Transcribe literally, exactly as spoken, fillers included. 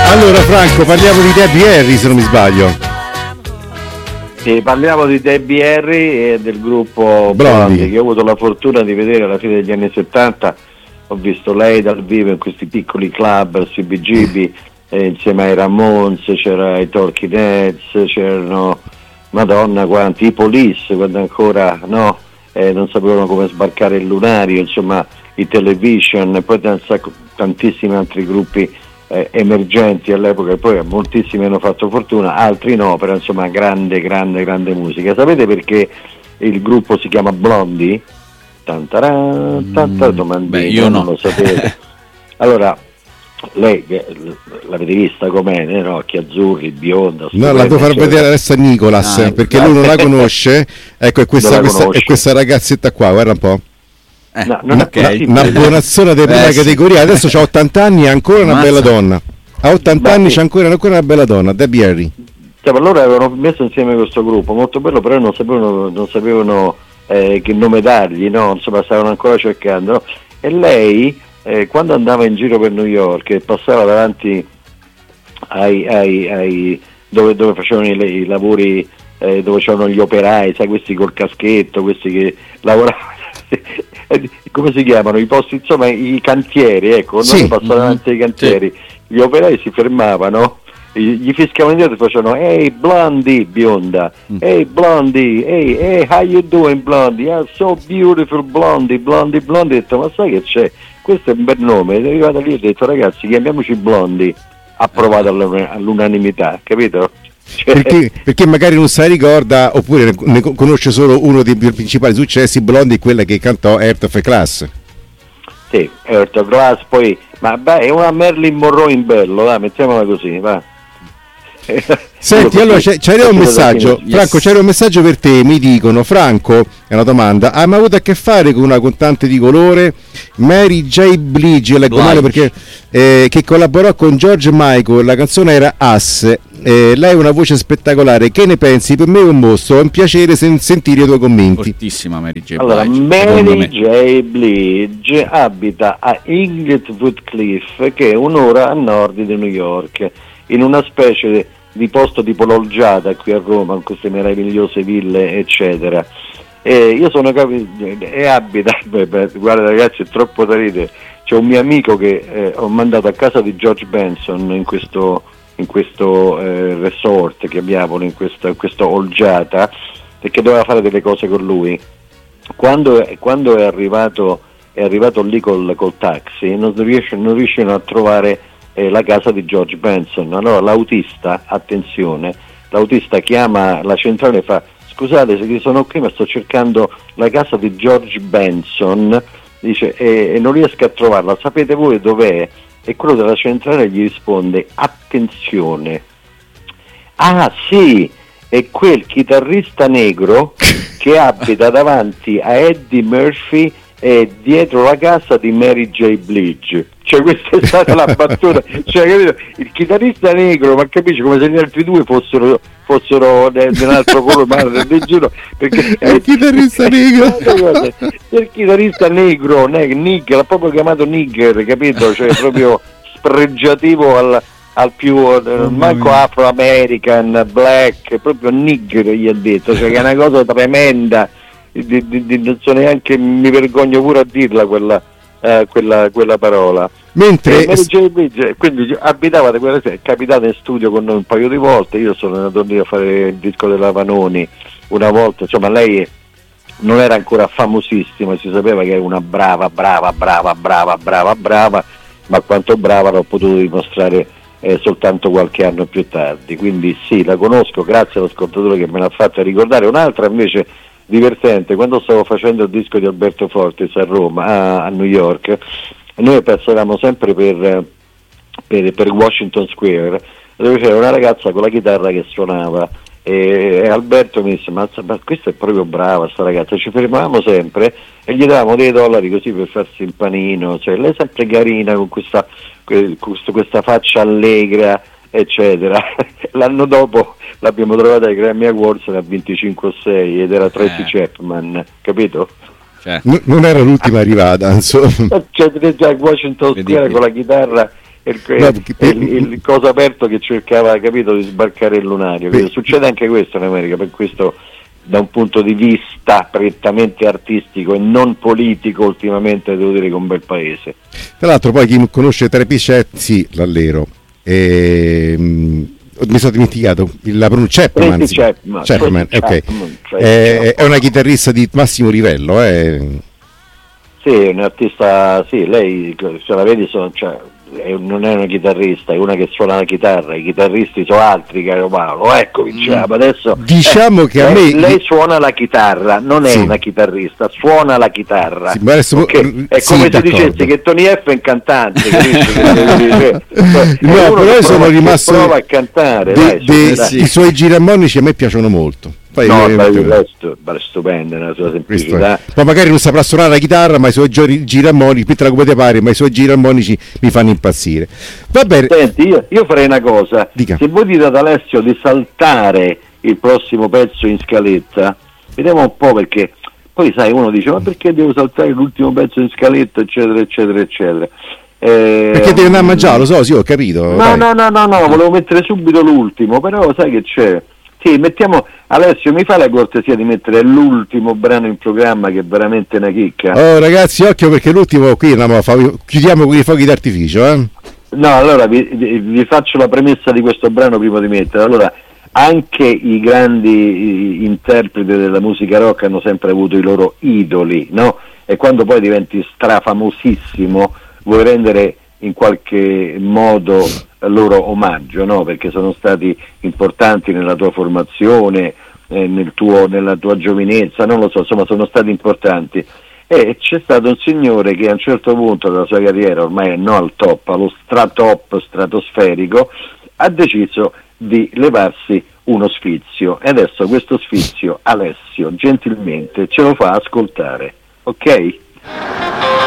Allora Franco, parliamo di Debbie Harry se non mi sbaglio. Sì, parliamo di Debbie Harry e del gruppo Blondie, Blondie, che ho avuto la fortuna di vedere alla fine degli anni settanta. Ho visto lei dal vivo in questi piccoli club al C B G B, eh, insieme ai Ramones, c'era i Talking Heads, c'erano Madonna quanti, i Police quando ancora no, eh, non sapevano come sbarcare il lunario, insomma i Television, e poi sacco, tantissimi altri gruppi eh, emergenti all'epoca, e poi moltissimi hanno fatto fortuna, altri no, però insomma grande, grande, grande musica. Sapete perché il gruppo si chiama Blondie? Tantara, tanta domandina, beh, io no. Non lo sapete. Allora, lei l'avete vista com'è, no? Occhi azzurri, bionda. No, la devo far vedere adesso a Nicolas, ah, perché lui non la conosce. Ecco, è questa, questa, è questa ragazzetta qua, guarda un po'. Eh, no, una, okay. una, una buonazzona di prima eh, categoria, adesso c'ha ottanta anni e ancora una Mazza. bella donna. A ottanta Beh, anni c'è ancora, ancora una bella donna, Debbie Harry. Cioè, per loro avevano messo insieme questo gruppo, molto bello, però non sapevano, non sapevano eh, che nome dargli, no? Insomma, stavano ancora cercando, no? E lei, eh, quando andava in giro per New York e passava davanti ai, ai, ai dove, dove facevano i, i lavori, eh, dove c'erano gli operai, sai, questi col caschetto, questi che lavoravano, come si chiamano? I posti, insomma, i cantieri, ecco, sì. Noi passavamo davanti ai cantieri, sì. Gli operai si fermavano, gli fischiavano indietro e facevano "Hey Blondie, bionda, mm. hey Blondie, hey, hey, how you doing Blondie, you're so beautiful Blondie, Blondie, Blondie", ho detto "ma sai che c'è? Questo è un bel nome", è arrivato lì e ho detto "ragazzi, chiamiamoci Blondie", approvato all'unanimità, capito? Cioè, perché, perché magari non se la ricorda, oppure ne conosce solo uno dei principali successi. Blondie è quella che cantò Earth of a Class. Sì, Earth of a Class, poi, ma beh, è una Marilyn Monroe in bello, va, mettiamola così, va. Senti, allora c'è, c'era un messaggio, yes. Franco, c'era un messaggio per te, mi dicono: Franco, è una domanda, hai mai avuto a che fare con una cantante di colore, Mary J. Blige, leggo male perché eh, che collaborò con George Michael, la canzone era Us, eh, lei ha una voce spettacolare, che ne pensi? Per me è un mostro, è un piacere sen- sentire i tuoi commenti. Fortissima Mary J. Allora, Blige, Mary J. Blige abita a Inglewood Cliff, che è un'ora a nord di New York, in una specie di posto tipo l'Olgiata qui a Roma, con queste meravigliose ville eccetera, e io sono capito e abita beh, beh, guarda ragazzi, è troppo da ridere, c'è un mio amico che eh, ho mandato a casa di George Benson in questo in questo eh, resort che abbiamo, in questo, in questo Olgiata, perché doveva fare delle cose con lui. Quando, quando è arrivato è arrivato lì col, col taxi, non riesce, non riescono a trovare la casa di George Benson. Allora l'autista, attenzione, l'autista chiama la centrale e fa: scusate se sono qui ma sto cercando la casa di George Benson, dice, e, e non riesco a trovarla, sapete voi dov'è? E quello della centrale gli risponde: attenzione, ah sì, è quel chitarrista negro che abita davanti a Eddie Murphy e dietro la casa di Mary J. Blige. Cioè questa è stata la battuta, cioè, capito? Il chitarrista negro, ma capisci, come se gli altri due fossero fossero di un altro colore, ma ti giuro, perché il chitarrista negro il chitarrista negro, nigger, l'ha proprio chiamato nigger, capito? Cioè proprio spregiativo al, al più, oh, manco afro-american, black, proprio nigger gli ha detto, cioè che è una cosa tremenda. Di, di, di, non so neanche, mi vergogno pure a dirla quella, eh, quella, quella parola. Mentre Mary J. Blige, quindi abitava da quella sera, è capitata in studio con noi un paio di volte, io sono andato lì a fare il disco della Vanoni una volta, insomma lei non era ancora famosissima, si sapeva che era una brava, brava, brava, brava, brava, brava, ma quanto brava l'ho potuto dimostrare eh, soltanto qualche anno più tardi, quindi sì, la conosco, grazie all'ascoltatore che me l'ha fatta ricordare. Un'altra invece divertente, quando stavo facendo il disco di Alberto Fortis a Roma, a, a New York, noi passavamo sempre per, per, per Washington Square, dove c'era una ragazza con la chitarra che suonava, e, e Alberto mi disse: ma, ma questa è proprio brava sta ragazza, ci fermavamo sempre e gli davamo dei dollari così per farsi il panino, cioè lei è sempre carina con questa, questa, questa faccia allegra eccetera. L'anno dopo l'abbiamo trovata ai Grammy Awards a venticinque o sei ed era Tracy eh. Chapman, capito? Cioè. N- non era l'ultima arrivata, insomma. Cioè, già Washington Square con la chitarra il, no, il, il, il coso aperto che cercava, capito, di sbarcare il lunario. Beh, succede anche questo in America, per questo da un punto di vista prettamente artistico e non politico ultimamente devo dire che è un bel paese. Tra l'altro poi chi conosce Travis Chapman, sì, l'allero, e, mh, mi sono dimenticato la pronuncia, Chapman, sì. Chapman, Chapman, okay. Chapman, è, è una chitarrista di massimo livello, eh. Sì, è un artista, sì, lei se la vedi sono, cioè, è, non è una chitarrista, è una che suona la chitarra, i chitarristi sono altri, caro Paolo, ecco, diciamo, adesso diciamo eh, che a lei, me lei suona la chitarra, non è sì. una chitarrista, suona la chitarra, sì, ma adesso, okay? È come sì, se dicessi che Tony F è un cantante, cioè, no, però io sono rimasto prova a cantare, de, dai, de, sì. I suoi giramonici a me piacciono molto. Poi no, ma il resto è stupendo nella sua semplicità. Poi magari non saprà suonare la chitarra, ma i suoi gi- giramonici, pittela come te pare, ma i suoi giramonici mi fanno impazzire. Va bene. Senti, io, io farei una cosa. Dica. Se voi dite ad Alessio di saltare il prossimo pezzo in scaletta, vediamo un po', perché poi sai, uno dice ma perché devo saltare l'ultimo pezzo in scaletta, eccetera, eccetera, eccetera. Eh, perché devi andare a mangiare, lo so, sì, ho capito. No, dai. no, no, no, no, volevo mettere subito l'ultimo, però sai che c'è. Sì, mettiamo, Alessio, mi fa la cortesia di mettere l'ultimo brano in programma, che è veramente una chicca. Oh ragazzi, occhio, perché l'ultimo qui andiamo a fare, chiudiamo con i fuochi d'artificio, eh? No, allora vi, vi faccio la premessa di questo brano prima di mettere. Allora, anche i grandi interpreti della musica rock hanno sempre avuto i loro idoli, no? E quando poi diventi strafamosissimo vuoi rendere in qualche modo loro omaggio, no? Perché sono stati importanti nella tua formazione, eh, nel tuo, nella tua giovinezza, non lo so, insomma sono stati importanti. E c'è stato un signore che a un certo punto della sua carriera, ormai non al top, allo stratop stratosferico, ha deciso di levarsi uno sfizio, e adesso questo sfizio Alessio gentilmente ce lo fa ascoltare, ok?